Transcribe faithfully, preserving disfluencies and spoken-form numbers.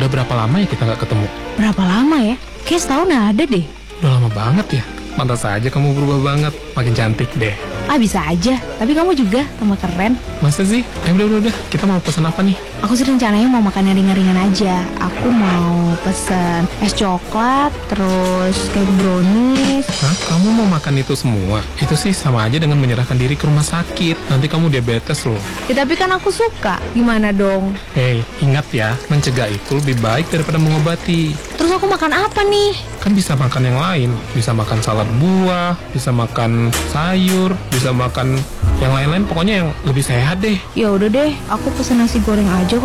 Udah berapa lama ya kita nggak ketemu? Berapa lama ya? Kayak setahun ada deh. Udah lama banget ya. Pantas saja kamu berubah banget. Makin cantik deh. Ah bisa aja, tapi kamu juga tambah keren. Masa sih? Eh udah, udah, udah. Kita mau pesan apa nih? Aku sih rencananya mau makan yang ringan-ringan aja. Aku mau pesen es coklat, terus kayak brownies. Hah? Kamu mau makan itu semua? Itu sih sama aja dengan menyerahkan diri ke rumah sakit. Nanti kamu diabetes loh. Ya tapi kan aku suka. Gimana dong? Hei, ingat ya, mencegah itu lebih baik daripada mengobati. Terus aku makan apa nih? Kan bisa makan yang lain. Bisa makan salad buah, bisa makan sayur, bisa makan yang lain-lain. Pokoknya yang lebih sehat deh. Ya udah deh, aku pesen nasi goreng aja.